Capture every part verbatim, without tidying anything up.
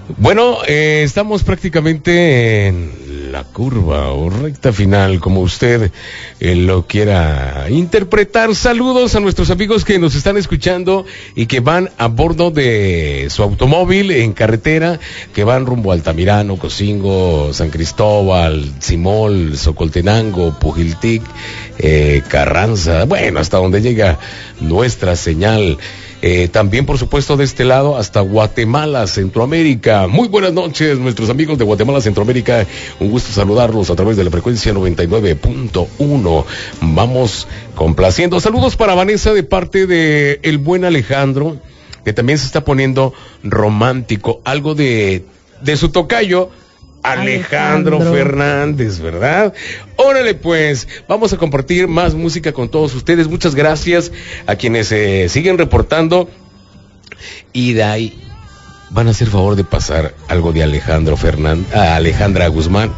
Bueno, eh, estamos prácticamente en la curva o recta final, como usted eh, lo quiera interpretar. Saludos a nuestros amigos que nos están escuchando y que van a bordo de su automóvil en carretera, que van rumbo a Altamirano, Cocingo, San Cristóbal, Simol, Socoltenango, Pujiltic, eh, Carranza, bueno, hasta donde llega nuestra señal. Eh, también, por supuesto, de este lado hasta Guatemala, Centroamérica. Muy buenas noches, nuestros amigos de Guatemala, Centroamérica. Un gusto saludarlos a través de la frecuencia noventa y nueve punto uno. Vamos complaciendo. Saludos para Vanessa de parte de el buen Alejandro, que también se está poniendo romántico. Algo de, de su tocayo, Alejandro, Alejandro Fernández, ¿verdad? Órale pues, vamos a compartir más música con todos ustedes. Muchas gracias a quienes eh, siguen reportando. Y de ahí van a hacer favor de pasar algo de Alejandro Fernández, a Alejandra Guzmán.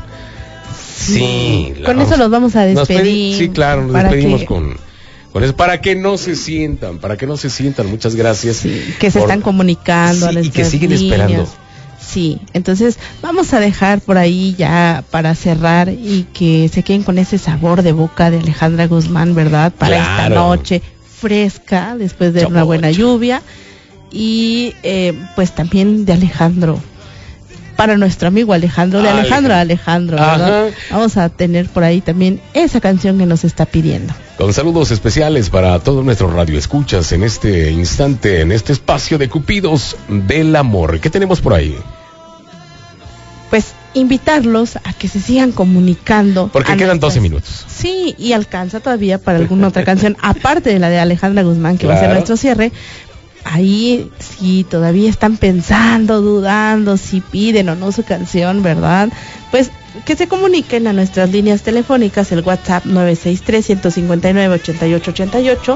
Sí, con vamos, eso los vamos a despedir. Nos sí, claro, nos despedimos que... con... Con eso, para que no se sientan, para que no se sientan, muchas gracias. Sí, que se por... están comunicando sí, a y que siguen líneas. Esperando. Sí, entonces vamos a dejar por ahí ya para cerrar y que se queden con ese sabor de boca de Alejandra Guzmán, ¿verdad? Para claro. Esta noche fresca, después de Chocho. Una buena lluvia. Y eh, pues también de Alejandro, para nuestro amigo Alejandro, de Alejandro a Alejandro, ¿verdad? Ajá. Vamos a tener por ahí también esa canción que nos está pidiendo. Con saludos especiales para todos nuestros radioescuchas en este instante, en este espacio de Cupidos del Amor. ¿Qué tenemos por ahí? Pues invitarlos a que se sigan comunicando. Porque quedan nuestras... doce minutos. Sí, y alcanza todavía para alguna otra canción, aparte de la de Alejandra Guzmán, que claro. va a ser nuestro cierre. Ahí sí, todavía están pensando, dudando si piden o no su canción, ¿verdad? Pues que se comuniquen a nuestras líneas telefónicas, el WhatsApp nueve seis tres, uno cinco nueve, ocho ocho ocho ocho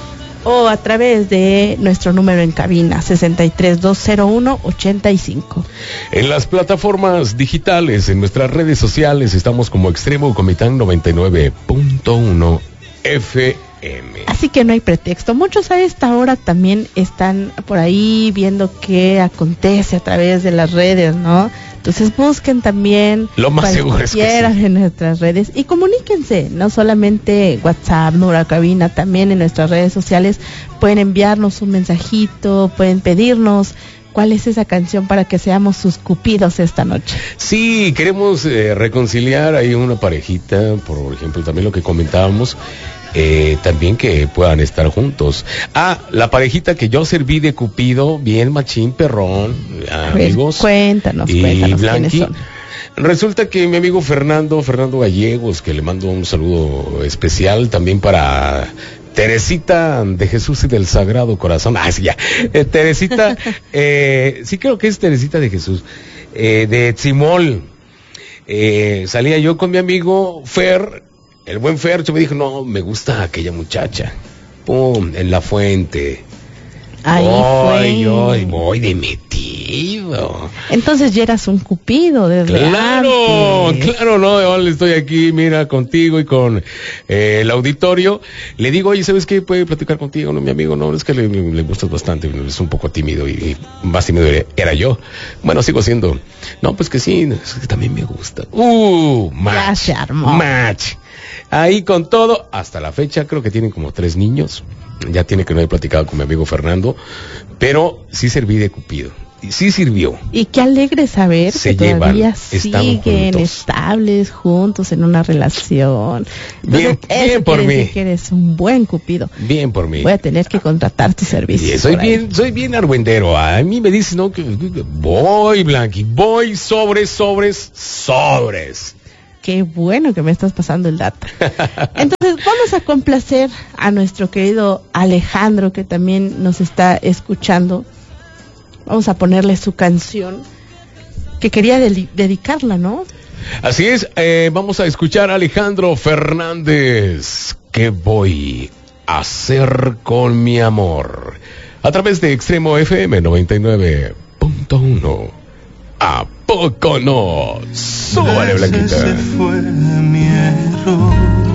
o a través de nuestro número en cabina, sesenta y tres, dos cero uno, ochenta y cinco. En las plataformas digitales, en nuestras redes sociales, estamos como Extremo Comitán noventa y nueve punto uno F M. Así que no hay pretexto. Muchos a esta hora también están por ahí viendo qué acontece a través de las redes, ¿no? Entonces busquen también lo más seguro es que sí. En nuestras redes y comuníquense, no solamente WhatsApp, número de cabina, también en nuestras redes sociales pueden enviarnos un mensajito, pueden pedirnos cuál es esa canción para que seamos sus cupidos esta noche. Sí, queremos eh, reconciliar ahí una parejita, por ejemplo, también lo que comentábamos. Eh, también que puedan estar juntos. Ah, la parejita que yo serví de Cupido, bien machín, perrón, amigos. Cuéntanos, y cuéntanos Blanqui. quiénes son. Resulta que mi amigo Fernando, Fernando Gallegos, que le mando un saludo especial también para Teresita de Jesús y del Sagrado Corazón. Ah, sí, ya. Eh, Teresita, eh, sí creo que es Teresita de Jesús, eh, de Tzimol. Eh, salía yo con mi amigo Fer. El buen Fercho me dijo, no, me gusta aquella muchacha. Pum, en la fuente. Ahí ay, fue. Ay, voy de metido. Entonces ya eras un cupido desde Claro, antes. claro, no, ahora estoy aquí, mira, contigo y con eh, el auditorio. Le digo, oye, ¿sabes qué? ¿Puede platicar contigo? No, mi amigo, no, es que le, le gustas bastante, es un poco tímido y, y más tímido era yo. Bueno, sigo siendo. No, pues que sí, es que también me gusta. Uh, match. Ya se armó. Match. Ahí con todo, hasta la fecha, creo que tienen como tres niños. Ya tiene que no he platicado con mi amigo Fernando, pero sí serví de Cupido. Y sí sirvió. Y qué alegre saber Se que todavía llevan, siguen juntos. estables juntos en una relación. Entonces, Bien, bien por mí. Que eres un buen Cupido. Bien por mí. Voy a tener que contratar tus servicios. Sí, soy bien, soy bien argüendero. A mí me dicen, no, que voy, Blanqui, voy, sobres, sobres, sobres. Qué bueno que me estás pasando el dato. Entonces vamos a complacer a nuestro querido Alejandro, que también nos está escuchando. Vamos a ponerle su canción que quería de- dedicarla, ¿no? Así es, eh, vamos a escuchar a Alejandro Fernández. ¿Qué voy a hacer con mi amor? A través de Extremo F M noventa y nueve punto uno. ¿A poco no? Súbale, Blanquita. Ese fue mi error.